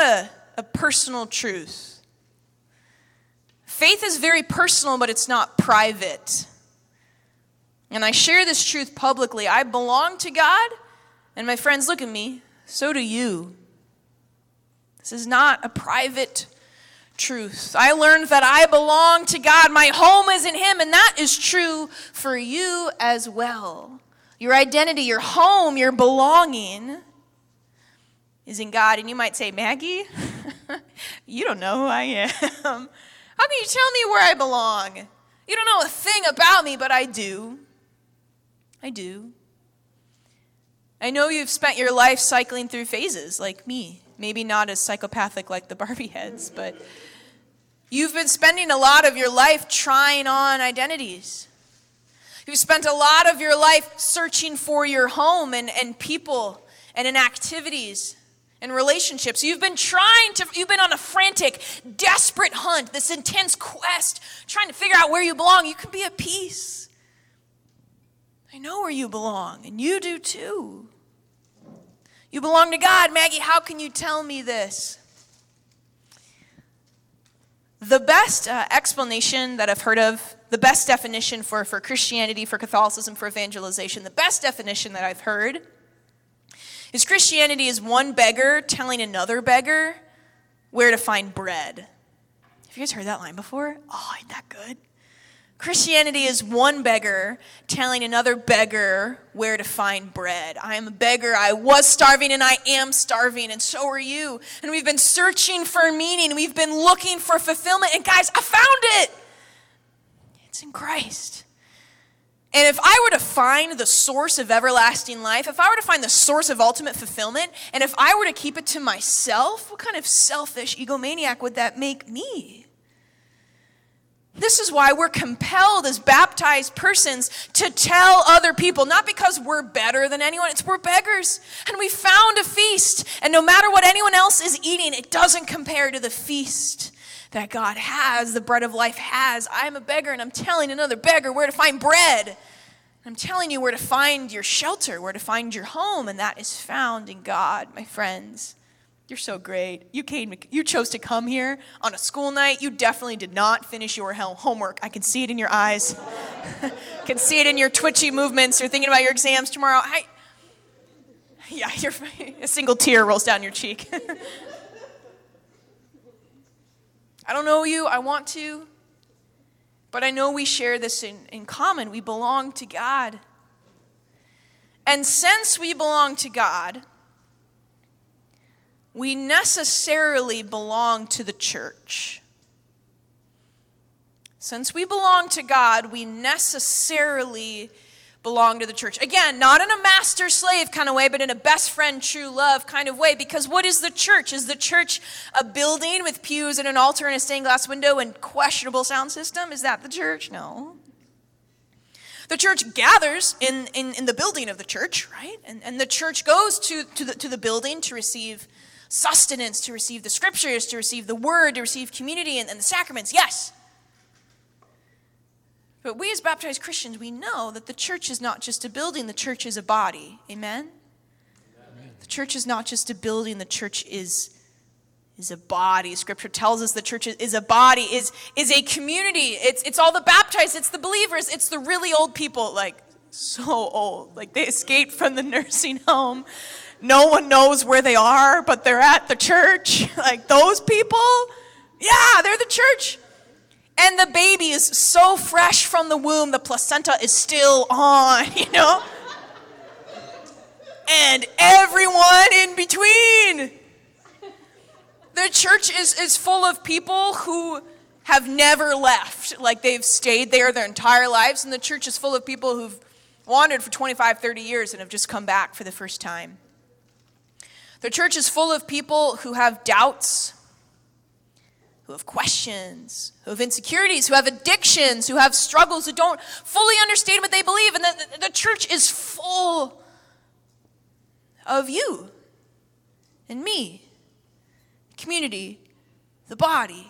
a personal truth. Faith is very personal, but it's not private. And I share this truth publicly. I belong to God, and my friends, look at me, so do you. This is not a private truth. I learned that I belong to God. My home is in Him, and that is true for you as well. Your identity, your home, your belonging is in God. And you might say, Maggie, you don't know who I am. How can you tell me where I belong? You don't know a thing about me, but I do. I do. I know you've spent your life cycling through phases like me. Maybe not as psychopathic like the Barbie heads, but you've been spending a lot of your life trying on identities. You've spent a lot of your life searching for your home and people and in activities and relationships. You've been on a frantic, desperate hunt, this intense quest, trying to figure out where you belong. You can be at peace. I know where you belong, and you do too. You belong to God. Maggie, how can you tell me this? The best explanation that I've heard of, the best definition for Christianity, for Catholicism, for evangelization, the best definition that I've heard is Christianity is one beggar telling another beggar where to find bread. Have you guys heard that line before? Oh, ain't that good? Christianity is one beggar telling another beggar where to find bread. I am a beggar. I was starving and I am starving, and so are you. And we've been searching for meaning. We've been looking for fulfillment. And guys, I found it. It's in Christ. And if I were to find the source of everlasting life, if I were to find the source of ultimate fulfillment, and if I were to keep it to myself, what kind of selfish egomaniac would that make me? This is why we're compelled as baptized persons to tell other people, not because we're better than anyone, it's we're beggars. And we found a feast. And no matter what anyone else is eating, it doesn't compare to the feast that God has, the bread of life has. I'm a beggar, and I'm telling another beggar where to find bread. I'm telling you where to find your shelter, where to find your home, and that is found in God, my friends. You're so great. You chose to come here on a school night. You definitely did not finish your homework. I can see it in your eyes. I can see it in your twitchy movements. You're thinking about your exams tomorrow. A single tear rolls down your cheek. I don't know you. I want to. But I know we share this in common. We belong to God. And since we belong to God, we necessarily belong to the church. Since we belong to God, we necessarily belong to the church. Again, not in a master-slave kind of way, but in a best friend, true love kind of way. Because what is the church? Is the church a building with pews and an altar and a stained glass window and questionable sound system? Is that the church? No. The church gathers in the building of the church, right? And the church goes to the building to receive sustenance, to receive the scriptures, to receive the word, to receive community and the sacraments, yes. But we as baptized Christians, we know that the church is not just a building, the church is a body. Amen? Amen. The church is not just a building, the church is a body. Scripture tells us the church is a body, is a community. It's all the baptized, it's the believers, it's the really old people, like so old, like they escaped from the nursing home. No one knows where they are, but they're at the church. Like those people, yeah, they're the church. And the baby is so fresh from the womb, the placenta is still on, you know? And everyone in between. The church is full of people who have never left. Like they've stayed there their entire lives. And the church is full of people who've wandered for 25, 30 years and have just come back for the first time. The church is full of people who have doubts, who have questions, who have insecurities, who have addictions, who have struggles, who don't fully understand what they believe. And the church is full of you and me, community, the body.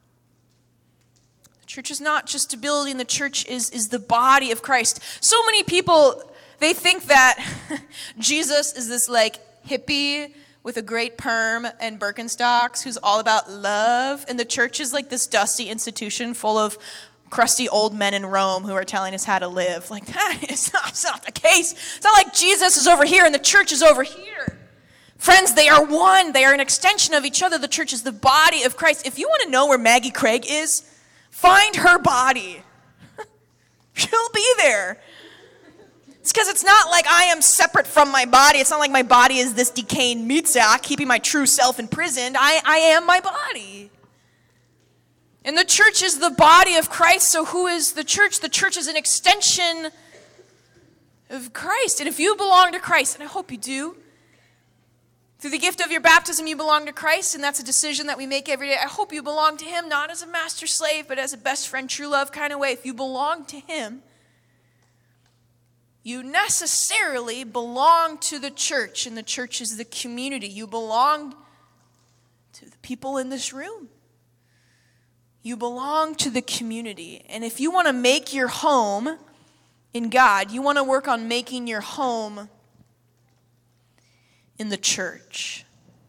The church is not just a building. The church is the body of Christ. So many people, they think that Jesus is this like hippie with a great perm and Birkenstocks who's all about love, and the church is like this dusty institution full of crusty old men in Rome who are telling us how to live. Like, that is not the case. It's not like Jesus is over here and the church is over here. Friends, they are one. They are an extension of each other. The church is the body of Christ. If you want to know where Maggie Craig is, find her body. She'll be there. It's because it's not like I am separate from my body. It's not like my body is this decaying meat sack keeping my true self imprisoned. I am my body. And the church is the body of Christ. So who is the church? The church is an extension of Christ. And if you belong to Christ, and I hope you do, through the gift of your baptism, you belong to Christ, and that's a decision that we make every day. I hope you belong to him, not as a master slave, but as a best friend, true love kind of way. If you belong to him, you necessarily belong to the church, and the church is the community. You belong to the people in this room. You belong to the community. And if you want to make your home in God, you want to work on making your home in the church.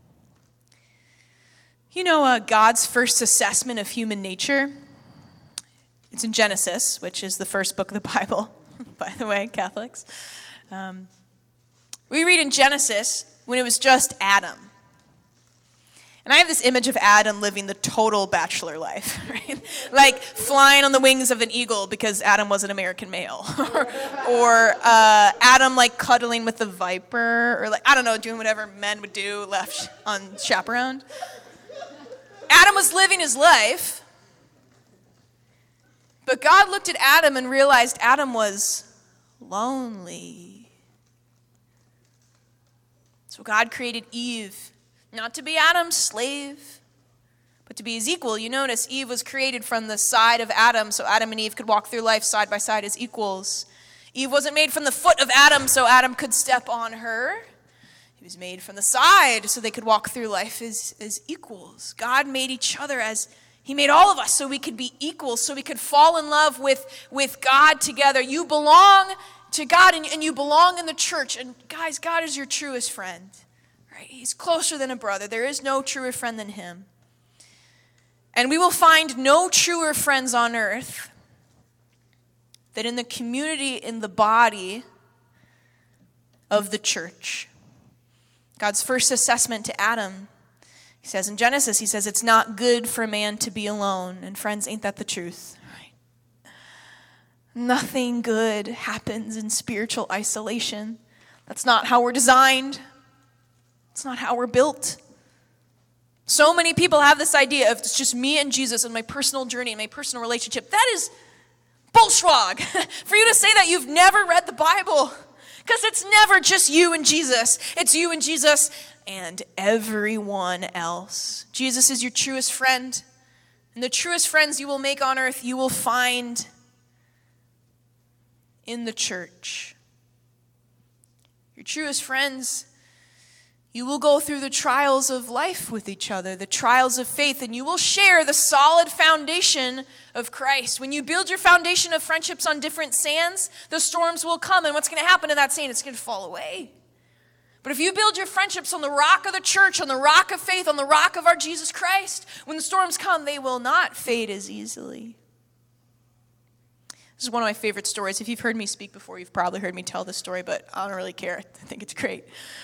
You know, God's first assessment of human nature, it's in Genesis, which is the first book of the Bible, by the way, Catholics. We read in Genesis when it was just Adam. And I have this image of Adam living the total bachelor life, right? Like flying on the wings of an eagle because Adam was an American male. or Adam like cuddling with the viper, or like, I don't know, doing whatever men would do left unchaperoned. Adam was living his life, but God looked at Adam and realized Adam was lonely. So God created Eve, not to be Adam's slave, but to be his equal. You notice Eve was created from the side of Adam, so Adam and Eve could walk through life side by side as equals. Eve wasn't made from the foot of Adam, so Adam could step on her. He was made from the side, so they could walk through life as equals. God made each other as he made all of us so we could be equals, so we could fall in love with God together. You belong to God, and you belong in the church. And guys, God is your truest friend. He's closer than a brother. There is no truer friend than him. And we will find no truer friends on earth than in the community, in the body of the church. God's first assessment to Adam, he says in Genesis, he says, it's not good for man to be alone. And friends, ain't that the truth? Right? Nothing good happens in spiritual isolation. That's not how we're designed. It's not how we're built. So many people have this idea of it's just me and Jesus and my personal journey and my personal relationship. That is bullschwag. For you to say that, you've never read the Bible. Because it's never just you and Jesus. It's you and Jesus and everyone else. Jesus is your truest friend. And the truest friends you will make on earth, you will find in the church. Your truest friends, you will go through the trials of life with each other, the trials of faith, and you will share the solid foundation of Christ. When you build your foundation of friendships on different sands, the storms will come, and what's going to happen to that sand? It's going to fall away. But if you build your friendships on the rock of the church, on the rock of faith, on the rock of our Jesus Christ, when the storms come, they will not fade as easily. This is one of my favorite stories. If you've heard me speak before, you've probably heard me tell this story, but I don't really care. I think it's great.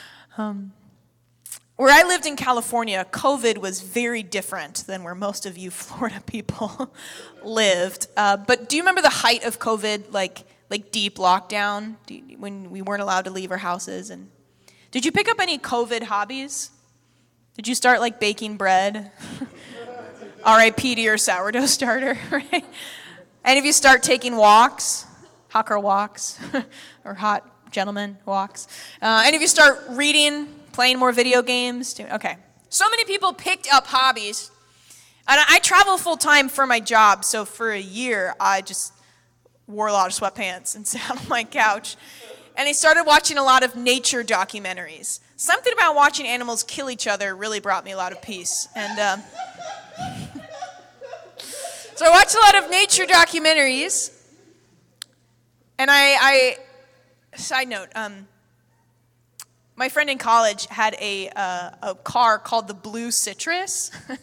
Where I lived in California, COVID was very different than where most of you Florida people lived. But do you remember the height of COVID, like deep lockdown, when we weren't allowed to leave our houses? And did you pick up any COVID hobbies? Did you start like baking bread? R.I.P. to your sourdough starter, right? Any of you start taking walks, hot girl walks, or hot gentleman walks? Any of you start reading? Playing more video games? Okay. So many people picked up hobbies. And I travel full time for my job, so for a year, I just wore a lot of sweatpants and sat on my couch. And I started watching a lot of nature documentaries. Something about watching animals kill each other really brought me a lot of peace. And so I watched a lot of nature documentaries. And I side note, My friend in college had a car called the Blue Citrus.